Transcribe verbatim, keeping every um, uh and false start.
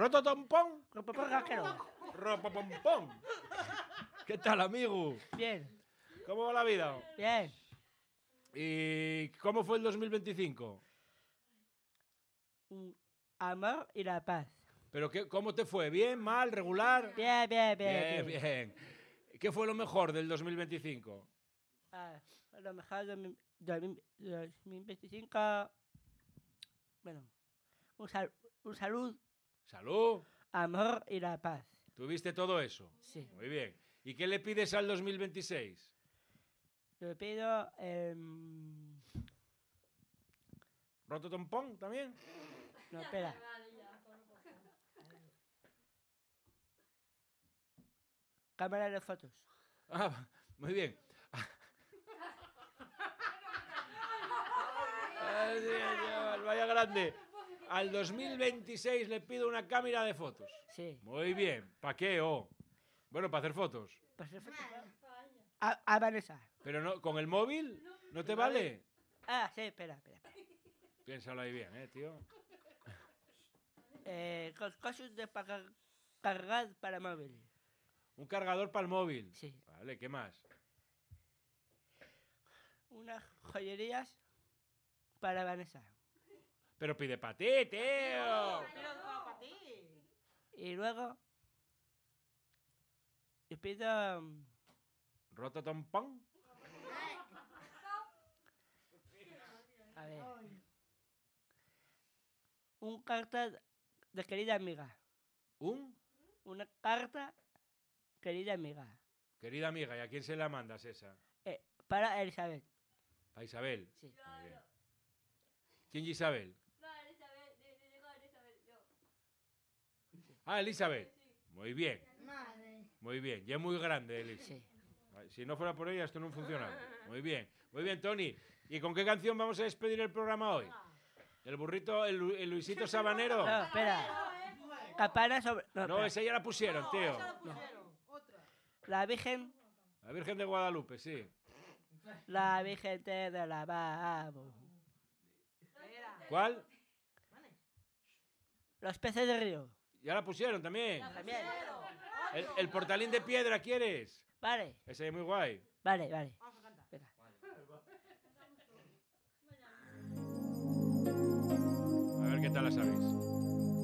Rototompón. Ropompón Rasquero. Ropopompón. ¿Qué tal, amigo? Bien. ¿Cómo va la vida? Bien. ¿Y cómo fue el dos mil veinticinco? Un amor y la paz. ¿Pero qué, cómo te fue? ¿Bien, mal, regular? Bien, bien, bien. Bien, bien. ¿Qué fue lo mejor del dos mil veinticinco? Ah, a lo mejor dos mil dos mil veinticinco. Bueno, un, sal, un salud, Salud. amor y la paz. ¿Tuviste todo eso? Sí. Muy bien. ¿Y qué le pides al dos mil veintiséis? Le pido. Eh, ¿Rototompón también? no, espera. Cámara de fotos. Ah, muy bien. Ay, Dios, chaval, vaya grande. Al dos mil veintiséis le pido una cámara de fotos. Sí. Muy bien. ¿Para qué? Oh? Bueno, para hacer fotos. Pues hacer fotos. A, a Vanessa. Pero no, ¿con el móvil? ¿No te vale? Ah, sí, espera, espera. espera. Piénsalo ahí bien, eh, tío. Eh, cos- cosas de para cargar para móvil. Un cargador para el móvil. Sí. Vale, ¿qué más? Unas joyerías para Vanessa. Pero pide para ti, tío. Y luego. Le pido. um, ¿Rototompón? A ver. Un carta de querida amiga. ¿Un? Una carta querida amiga. Querida amiga, ¿y a quién se la mandas esa? Eh, para Elizabeth. ¿Para Isabel? Sí. Muy bien. ¿Quién es Isabel? No, Elizabeth, de, de, de Elizabeth, yo. Ah, Elizabeth. Muy bien, Madre. muy bien. Ya es muy grande, Elis. Sí. Si no fuera por ella, esto no funciona. Muy bien, muy bien, Tony. ¿Y con qué canción vamos a despedir el programa hoy? ¿El burrito, el, Lu- el Luisito Sabanero? No, espera. Campana sobre. No, No, espera. esa ya la pusieron, tío. La Virgen. La Virgen de Guadalupe, sí. La Virgen te de la babo. ¿Cuál? Los peces del río. Ya la pusieron también. También. El, el portalín de piedra, ¿quieres? Vale, Ese es muy guay. vale, vale. Venga. A ver qué tal la sabéis.